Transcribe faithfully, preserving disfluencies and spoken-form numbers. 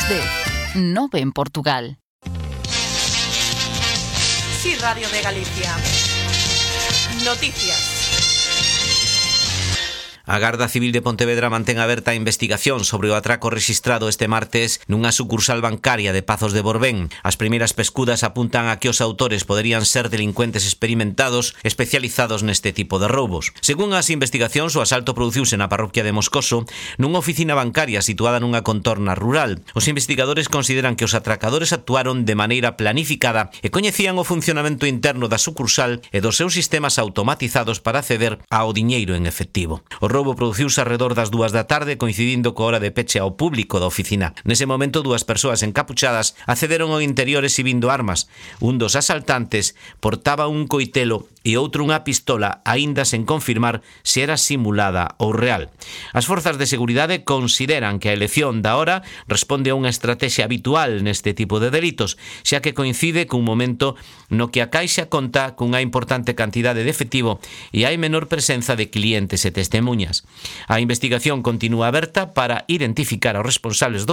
de Nove en Portugal. Sí, Radio de Galicia. Noticias. A Garda Civil de Pontevedra mantén aberta a investigación sobre o atraco rexistrado este martes nunha sucursal bancaria de Pazos de Borbén. As primeiras pescudas apuntan a que os autores poderían ser delincuentes experimentados especializados neste tipo de roubos. Según as investigacións, o asalto produciuse na parroquia de Moscoso nunha oficina bancaria situada nunha contorna rural. Os investigadores consideran que os atracadores actuaron de maneira planificada e coñecían o funcionamento interno da sucursal e dos seus sistemas automatizados para acceder ao diñeiro en efectivo. O O roubo produciuse alrededor das dúas da tarde, coincidindo coa hora de peche ao público da oficina. Nese momento, dúas persoas encapuchadas accederon ao interior exhibindo armas. Un dos asaltantes portaba un coitelo e outro unha pistola, aínda sen confirmar se era simulada ou real. As forzas de seguridade consideran que a elección da hora responde a unha estrategia habitual neste tipo de delitos, xa que coincide cun momento no que a caixa conta cunha importante cantidade de efectivo e hai menor presenza de clientes e testemunhas. A investigación continúa aberta para identificar aos responsables do